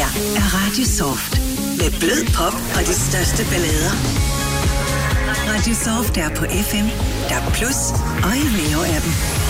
her er Radio Soft. Med blød pop og de største ballader. Radio Soft er på FM, DAB+ og i Veo-appen.